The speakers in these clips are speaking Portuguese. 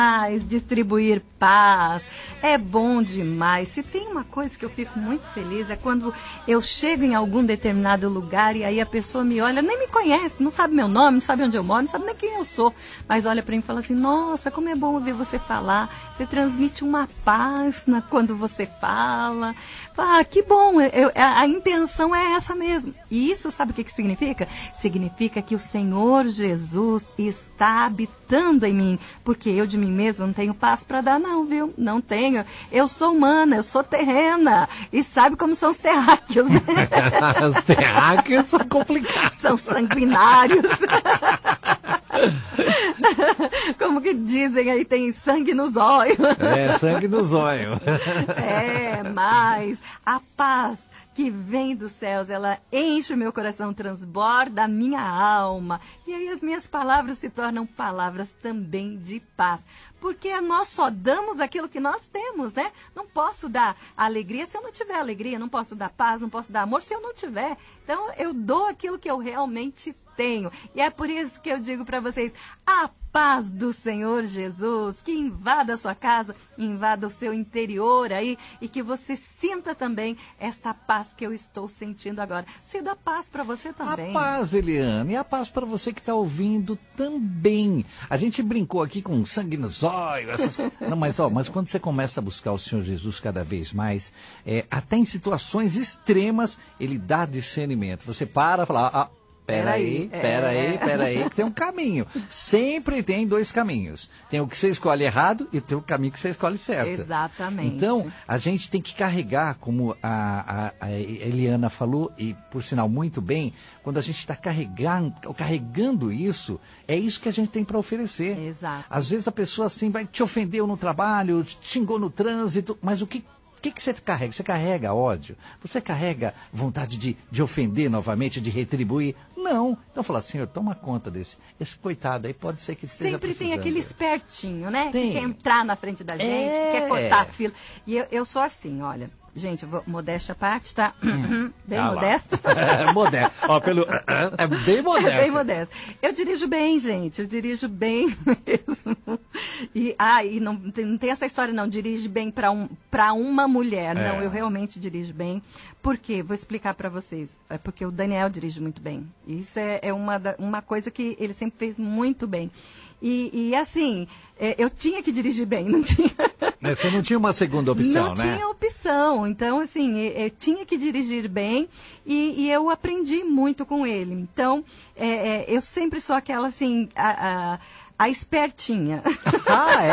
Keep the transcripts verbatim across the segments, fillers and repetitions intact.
distribuir paz, é bom demais. Se tem uma coisa que eu fico muito feliz é quando eu chego em algum determinado lugar e aí a pessoa me olha, nem me conhece, não sabe meu nome, não sabe onde eu moro, não sabe nem quem eu sou, mas olha para mim e fala assim, nossa, como é bom ouvir você falar, você transmite uma paz na, quando você fala. Ah, que bom, eu, a, a intenção é essa mesmo. E isso sabe o que, que significa? Significa que o Senhor Jesus está habitando em mim, porque eu de mim mesma não tenho paz para dar não, viu? Não tenho. Eu sou humana, eu sou terrena. E sabe como são os terráqueos, né? Os terráqueos são complicados. São sanguinários. Como que dizem aí, tem sangue nos olhos. É, sangue nos olhos. É, mas a paz que vem dos céus, ela enche o meu coração, transborda a minha alma. E aí as minhas palavras se tornam palavras também de paz. Porque nós só damos aquilo que nós temos, né? Não posso dar alegria se eu não tiver alegria, não posso dar paz, não posso dar amor se eu não tiver. Então eu dou aquilo que eu realmente tenho. E é por isso que eu digo para vocês, a paz do Senhor Jesus, que invada a sua casa, invada o seu interior aí, e que você sinta também esta paz que eu estou sentindo agora. Se dá paz para você também. A paz, Eliane, e a paz para você que está ouvindo também. A gente brincou aqui com sangue nos olhos, essas coisas. Não, mas, ó, mas quando você começa a buscar o Senhor Jesus cada vez mais, é, até em situações extremas, ele dá discernimento. Você para e fala, ah, Peraí, peraí, peraí, que tem um caminho. Sempre tem dois caminhos. Tem o que você escolhe errado e tem o caminho que você escolhe certo. Exatamente. Então, a gente tem que carregar, como a, a, a Eliana falou, e por sinal muito bem, quando a gente está carregando, carregando isso, é isso que a gente tem para oferecer. Exato. Às vezes a pessoa assim vai te ofendeu no trabalho, te xingou no trânsito, mas o que... O que, que você carrega? Você carrega ódio? Você carrega vontade de, de ofender novamente, de retribuir? Não. Então fala, Senhor, toma conta desse. Esse coitado aí pode ser que esteja Sempre precisando. tem aquele espertinho, né? Tem. Que quer entrar na frente da gente, É. que quer cortar a fila. E eu, eu sou assim, olha. Gente, eu vou, modéstia à parte, tá? Hum. Bem Ah, modesta. Modesto. Ó, pelo... É bem modesto. É bem modesto. Eu dirijo bem, gente. Eu dirijo bem mesmo. E, ah, e não, tem, não tem essa história, não. Dirige bem para um, para uma mulher. É. Não, eu realmente dirijo bem. Por quê? Vou explicar para vocês. É porque o Daniel dirige muito bem. Isso é, é uma, da, uma coisa que ele sempre fez muito bem. E, e assim, é, eu tinha que dirigir bem, não tinha... Você não tinha uma segunda opção, não né? Não tinha opção. Então, assim, eu, eu tinha que dirigir bem e, e eu aprendi muito com ele. Então, é, é, eu sempre sou aquela, assim, a, a, a espertinha. Ah,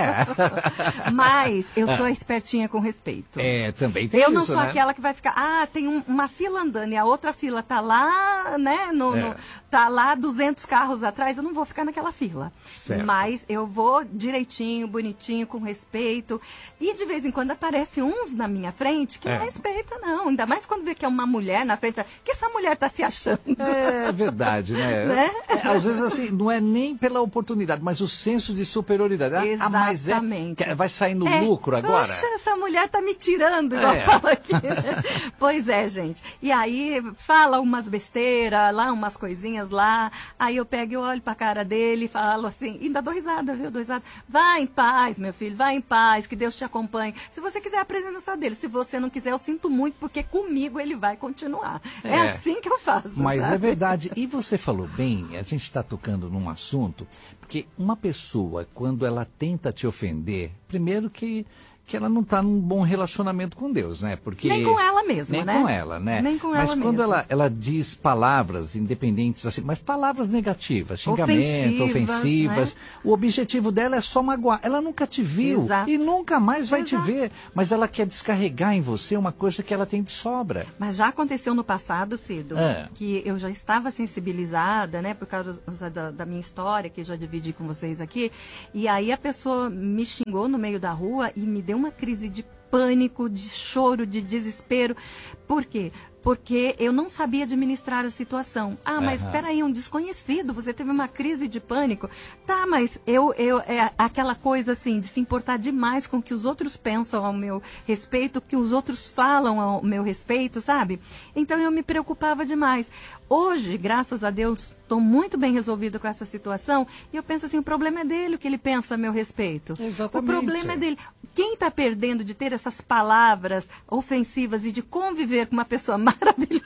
é? Mas eu sou a espertinha com respeito. É, também tem eu isso, não sou né? aquela que vai ficar, ah, tem um, uma fila andando e a outra fila tá lá, né, no, É. no, tá lá duzentos carros atrás, eu não vou ficar naquela fila. Certo. Mas eu vou direitinho, bonitinho, com respeito. E de vez em quando aparecem uns na minha frente que É. não respeita, não. Ainda mais quando vê que é uma mulher na frente, que essa mulher tá se achando. É verdade, né? Né? É, às vezes, assim, não é nem pela oportunidade, mas o senso de superioridade. Ah, mas é, Exatamente. que vai sair no É, lucro agora? Poxa, essa mulher tá me tirando, igual É. fala aqui. Né? Pois é, gente. E aí fala umas besteiras lá, umas coisinhas lá. Aí eu pego e olho pra cara dele e falo assim, e ainda dou risada, viu? Dou risada. Vai em paz, meu filho, vai em paz, que Deus te acompanhe. Se você quiser a presença dele, se você não quiser, eu sinto muito, porque comigo ele vai continuar. É, É. assim que eu faço. Mas sabe? é verdade. E você falou bem, a gente está tocando num assunto, porque uma pessoa, quando ela tenta te ofender, primeiro que, que ela não está num bom relacionamento com Deus, né? Porque, Nem com ela mesma, nem né? com ela, né? Nem com mas ela quando mesma. ela, ela diz palavras independentes, assim, mas palavras negativas, xingamento, Ofensivas, ofensivas, né? o objetivo dela é só magoar. Ela nunca te viu Exato. e nunca mais vai te Exato. ver, mas ela quer descarregar em você uma coisa que ela tem de sobra. Mas já aconteceu no passado, Cido, É. que eu já estava sensibilizada, né, por causa da, da minha história, que eu já dividi com vocês aqui, e aí a pessoa me xingou no meio da rua e me deu uma crise de pânico, de choro, de desespero. Por quê? porque eu não sabia administrar a situação. Ah, mas Aham. espera aí, um desconhecido, você teve uma crise de pânico. Tá, mas eu, eu, é aquela coisa assim, de se importar demais com o que os outros pensam ao meu respeito, o que os outros falam ao meu respeito, sabe? Então eu me preocupava demais. Hoje, graças a Deus, estou muito bem resolvida com essa situação e eu penso assim, o problema é dele, o que ele pensa a meu respeito. Exatamente. O problema é dele. Quem está perdendo de ter essas palavras ofensivas e de conviver com uma pessoa maravilhosa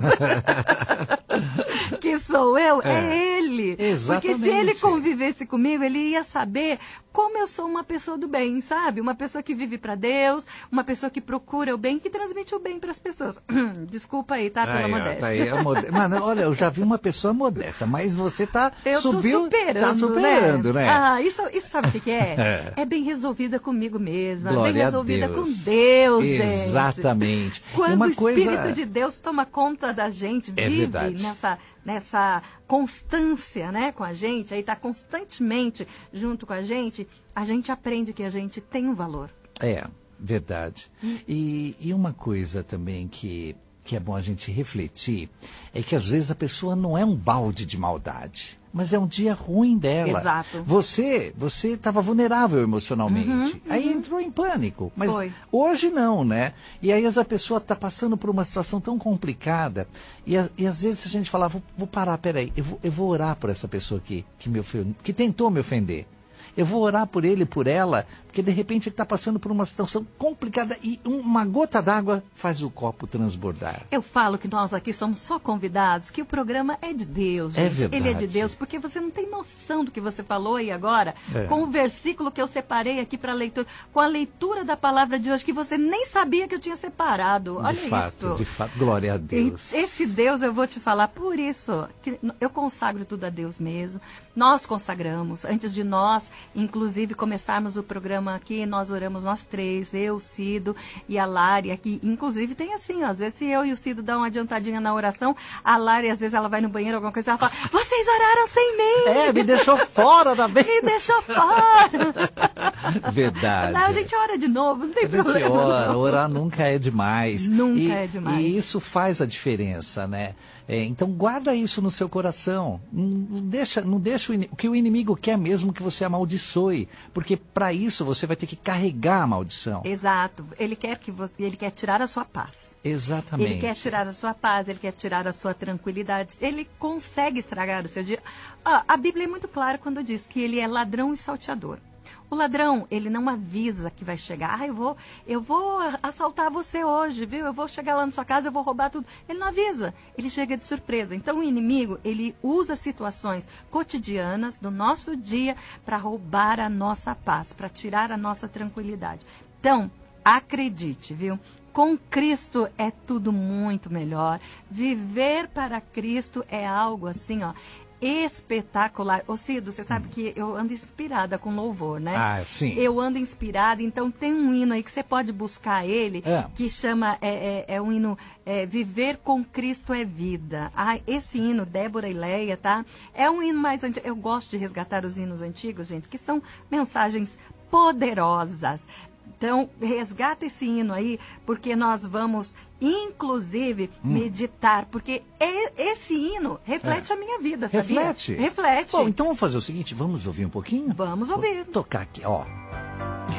que sou eu, é, é ele. Exatamente. Porque se ele convivesse comigo, ele ia saber como eu sou uma pessoa do bem, sabe? Uma pessoa que vive para Deus, uma pessoa que procura o bem, que transmite o bem para as pessoas. Desculpa aí, tá? Pela Aí, ó, modéstia. tá aí, a mode... Mano, olha, eu já vi uma pessoa modesta, mas você tá Eu subiu, tô superando, tá superando, né? né? Ah, isso, isso sabe o que, que é? É. É bem resolvida comigo mesma, Glória bem a resolvida Deus. com Deus, gente. Exatamente. Quando Uma o Espírito coisa... de Deus toma conta da gente, É vive verdade. nessa, nessa constância, né, com a gente, aí tá constantemente junto com a gente, a gente aprende que a gente tem um valor. É, verdade. E, e uma coisa também que, que é bom a gente refletir é que às vezes a pessoa não é um balde de maldade, mas é um dia ruim dela. Exato. Você você estava vulnerável emocionalmente, Uhum, aí uhum. entrou em pânico, mas Foi. hoje não, né? E aí essa pessoa está passando por uma situação tão complicada e, a- e às vezes a gente fala, vou, vou parar, peraí, eu vou, eu vou orar por essa pessoa que, que, me ofen- que tentou me ofender. Eu vou orar por ele, por ela, porque de repente ele está passando por uma situação complicada e uma gota d'água faz o copo transbordar. Eu falo que nós aqui somos só convidados, que o programa é de Deus, É gente. verdade. Ele é de Deus, porque você não tem noção do que você falou aí agora, É. com o versículo que eu separei aqui para leitura, com a leitura da palavra de hoje, que você nem sabia que eu tinha separado. Olha De fato, isso. de fato, glória a Deus. E esse Deus, eu vou te falar, por isso, que eu consagro tudo a Deus mesmo. Nós consagramos, antes de nós, inclusive, começarmos o programa aqui, nós oramos nós três, eu, o Cido e a Lari aqui. Inclusive, tem assim, ó, às vezes se eu e o Cido dão uma adiantadinha na oração, a Lari, às vezes, ela vai no banheiro, alguma coisa, ela fala, vocês oraram sem mim! É, me deixou fora da vez. Me deixou fora! Verdade. Não, a gente ora de novo, não tem A gente problema. ora, não. orar nunca é demais. Nunca E- é demais. E isso faz a diferença, né? É, então guarda isso no seu coração. Não não deixa, não deixa o, ini- o que o inimigo quer mesmo que você amaldiçoe, porque para isso você vai ter que carregar a maldição. Exato. Ele quer que você, ele quer tirar a sua paz. Exatamente. Ele quer tirar a sua paz, ele quer tirar a sua tranquilidade. Ele consegue estragar o seu dia. Ah, a Bíblia é muito clara quando diz que ele é ladrão e salteador. O ladrão, ele não avisa que vai chegar. Ah, eu vou, eu vou assaltar você hoje, viu? Eu vou chegar lá na sua casa, eu vou roubar tudo. Ele não avisa, ele chega de surpresa. Então, o inimigo, ele usa situações cotidianas do nosso dia para roubar a nossa paz, para tirar a nossa tranquilidade. Então, acredite, viu? Com Cristo é tudo muito melhor. Viver para Cristo é algo assim, ó, espetacular. Ô Cido, você sabe que eu ando inspirada com louvor, né? Ah, sim. Eu ando inspirada, então tem um hino aí que você pode buscar ele, É. que chama, é, é, é um hino, é, Viver com Cristo é Vida. Ah, esse hino, Débora e Leia, tá? É um hino mais antigo. Eu gosto de resgatar os hinos antigos, gente, que são mensagens poderosas. Então, resgata esse hino aí, porque nós vamos, inclusive, Hum. meditar, porque e- esse hino reflete É. a minha vida, sabia? Reflete? Reflete. Bom, então vamos fazer o seguinte, vamos ouvir um pouquinho? Vamos ouvir. Vou tocar aqui, ó.